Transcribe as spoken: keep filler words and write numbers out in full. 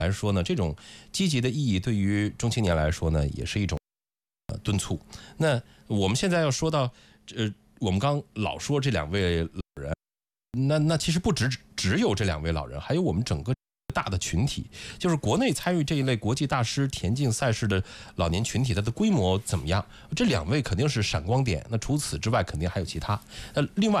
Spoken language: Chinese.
来说呢，这种积极的意义对于中青年来说呢，也是一种呃敦促。那我们现在要说到，呃，我们刚老说这两位老人，那那其实不只只有这两位老人，还有我们整个大的群体，就是国内参与这一类国际大师田径赛事的老年群体，它的规模怎么样？这两位肯定是闪光点。那除此之外，肯定还有其他。那另外。